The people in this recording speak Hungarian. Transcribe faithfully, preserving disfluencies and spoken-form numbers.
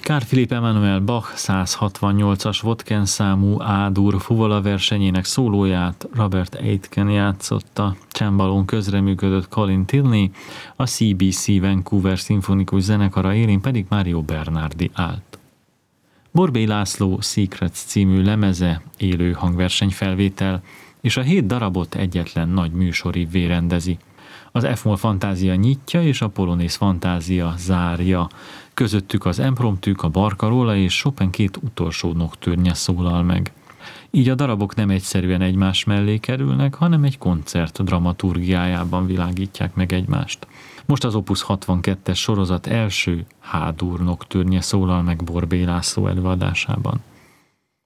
Carl Philipp Emanuel Bach száz hatvannyolcas Vodken számú A-dur fuvola versenyének szólóját Robert Aitken játszotta, csembalón közreműködött Colin Tilney, a cé bé cé Vancouver szimfonikus zenekara élén pedig Mario Bernardi állt. Borbély László Secrets című lemeze élő hangverseny felvétel, és a hét darabot egyetlen nagy műsorívvé rendezi. Az F-moll fantázia nyitja és a Polonész fantázia zárja. Közöttük az Impromptük, a Barcarola és Chopin két utolsó noktürnje szólal meg. Így a darabok nem egyszerűen egymás mellé kerülnek, hanem egy koncert dramaturgiájában világítják meg egymást. Most az Opus hatvankettes sorozat első H-dur noktürnje szólal meg Borbély László előadásában.